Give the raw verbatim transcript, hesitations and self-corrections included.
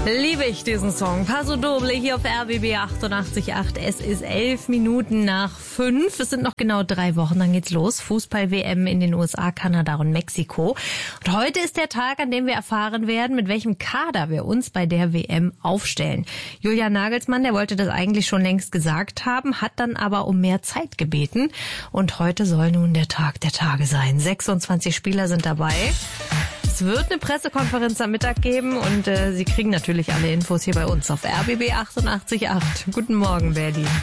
Liebe ich diesen Song. Paso Doble hier auf R B B achtundachtzig Komma acht. Es ist elf Minuten nach fünf. Es sind noch genau drei Wochen, dann geht's los. Fußball-W M in den U S A, Kanada und Mexiko. Und heute ist der Tag, an dem wir erfahren werden, mit welchem Kader wir uns bei der W M aufstellen. Julian Nagelsmann, der wollte das eigentlich schon längst gesagt haben, hat dann aber um mehr Zeit gebeten. Und heute soll nun der Tag der Tage sein. sechsundzwanzig Spieler sind dabei. Es wird eine Pressekonferenz am Mittag geben und äh, Sie kriegen natürlich alle Infos hier bei uns auf R B B achtundachtzig Komma acht. Guten Morgen, Berlin.